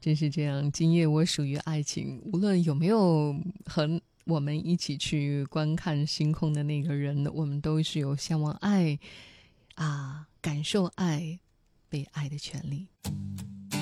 真是这样，今夜我属于爱情，无论有没有和我们一起去观看星空的那个人，我们都是有向往爱感受爱被爱的权利。